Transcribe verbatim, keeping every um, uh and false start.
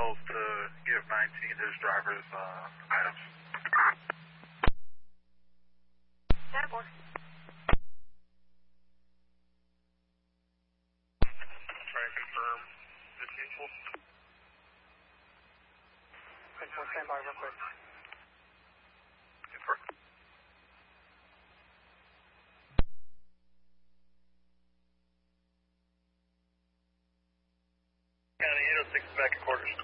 told to give nineteen his driver's uh, items. ten four. Try and confirm the people. ten four, stand by real quick. Confirm. County eight oh six back at quarters.